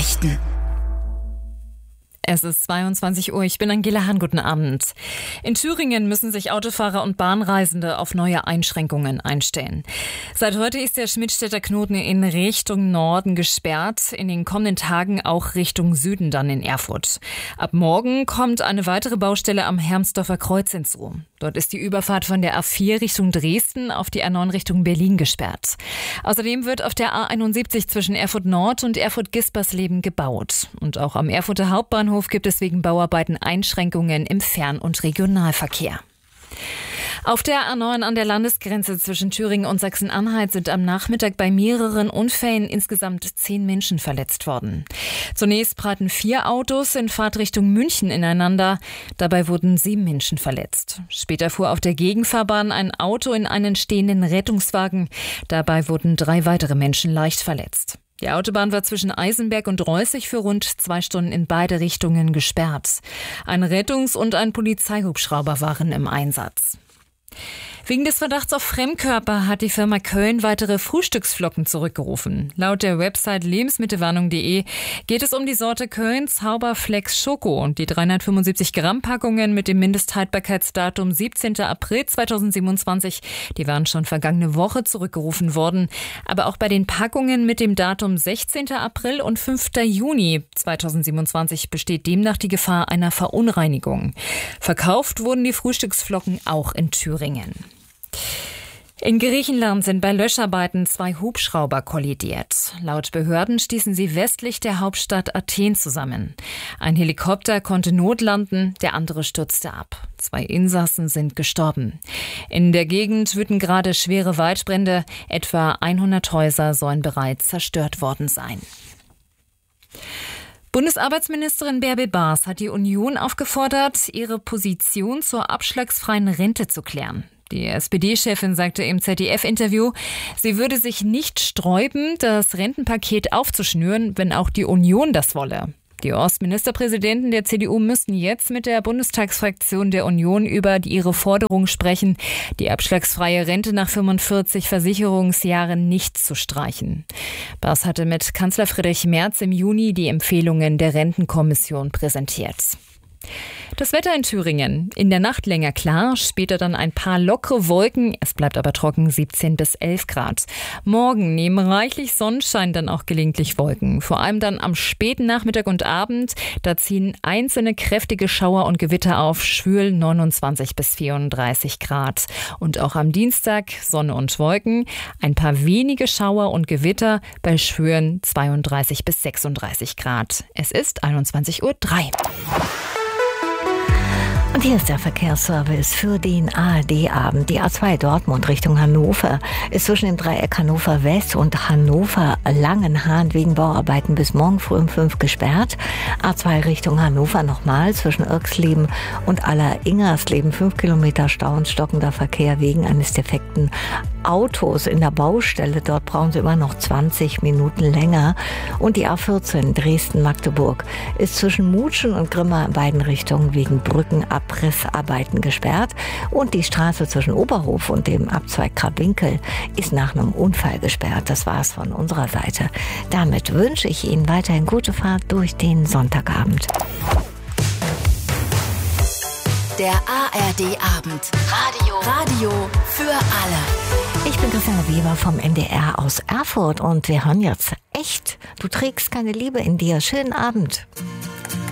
Nachrichten. Es ist 22 Uhr, ich bin Angela Hahn, guten Abend. In Thüringen müssen sich Autofahrer und Bahnreisende auf neue Einschränkungen einstellen. Seit heute ist der Schmidtstädter Knoten in Richtung Norden gesperrt, in den kommenden Tagen auch Richtung Süden dann in Erfurt. Ab morgen kommt eine weitere Baustelle am Hermsdorfer Kreuz hinzu. Dort ist die Überfahrt von der A4 Richtung Dresden auf die A9 Richtung Berlin gesperrt. Außerdem wird auf der A71 zwischen Erfurt Nord und Erfurt-Gispersleben gebaut. Und auch am Erfurter Hauptbahnhof gibt es wegen Bauarbeiten Einschränkungen im Fern- und Regionalverkehr. Auf der A9 an der Landesgrenze zwischen Thüringen und Sachsen-Anhalt sind am Nachmittag bei mehreren Unfällen insgesamt 10 Menschen verletzt worden. Zunächst prallten 4 Autos in Fahrtrichtung München ineinander. Dabei wurden 7 Menschen verletzt. Später fuhr auf der Gegenfahrbahn ein Auto in einen stehenden Rettungswagen. Dabei wurden 3 weitere Menschen leicht verletzt. Die Autobahn war zwischen Eisenberg und Reußig für rund 2 Stunden in beide Richtungen gesperrt. Ein Rettungs- und ein Polizeihubschrauber waren im Einsatz. Wegen des Verdachts auf Fremdkörper hat die Firma Köln weitere Frühstücksflocken zurückgerufen. Laut der Website lebensmittelwarnung.de geht es um die Sorte Köln Zauberflex Schoko und die 375 Gramm Packungen mit dem Mindesthaltbarkeitsdatum 17. April 2027. Die waren schon vergangene Woche zurückgerufen worden. Aber auch bei den Packungen mit dem Datum 16. April und 5. Juni 2027 besteht demnach die Gefahr einer Verunreinigung. Verkauft wurden die Frühstücksflocken auch in Thüringen. In Griechenland sind bei Löscharbeiten 2 Hubschrauber kollidiert. Laut Behörden stießen sie westlich der Hauptstadt Athen zusammen. Ein Helikopter konnte notlanden, der andere stürzte ab. 2 Insassen sind gestorben. In der Gegend wüten gerade schwere Waldbrände. Etwa 100 Häuser sollen bereits zerstört worden sein. Bundesarbeitsministerin Bärbel Baas hat die Union aufgefordert, ihre Position zur abschlagsfreien Rente zu klären. Die SPD-Chefin sagte im ZDF-Interview, sie würde sich nicht sträuben, das Rentenpaket aufzuschnüren, wenn auch die Union das wolle. Die Ostministerpräsidenten der CDU müssten jetzt mit der Bundestagsfraktion der Union über ihre Forderung sprechen, die abschlagsfreie Rente nach 45 Versicherungsjahren nicht zu streichen. Baas hatte mit Kanzler Friedrich Merz im Juni die Empfehlungen der Rentenkommission präsentiert. Das Wetter in Thüringen. In der Nacht länger klar, später dann ein paar lockere Wolken. Es bleibt aber trocken, 17 bis 11 Grad. Morgen neben reichlich Sonnenschein dann auch gelegentlich Wolken. Vor allem dann am späten Nachmittag und Abend. Da ziehen einzelne kräftige Schauer und Gewitter auf, schwül 29 bis 34 Grad. Und auch am Dienstag Sonne und Wolken. Ein paar wenige Schauer und Gewitter bei Schwülen 32 bis 36 Grad. Es ist 21:03 Uhr. Und hier ist der Verkehrsservice für den ARD-Abend. Die A2 Dortmund Richtung Hannover ist zwischen dem Dreieck Hannover West und Hannover Langenhahn wegen Bauarbeiten bis morgen früh um 5 gesperrt. A2 Richtung Hannover nochmal zwischen Irxleben und Aller-Ingersleben 5 Kilometer Stau und stockender Verkehr wegen eines defekten Autos in der Baustelle. Dort brauchen sie immer noch 20 Minuten länger. Und die A14 Dresden-Magdeburg ist zwischen Mutschen und Grimma in beiden Richtungen wegen Brückenabrissarbeiten gesperrt. Und die Straße zwischen Oberhof und dem Abzweig Krabwinkel ist nach einem Unfall gesperrt. Das war's von unserer Seite. Damit wünsche ich Ihnen weiterhin gute Fahrt durch den Sonntagabend. Der ARD-Abend. Radio für alle. Ich bin Christiane Weber vom NDR aus Erfurt und wir hören jetzt echt. Du trägst keine Liebe in dir. Schönen Abend.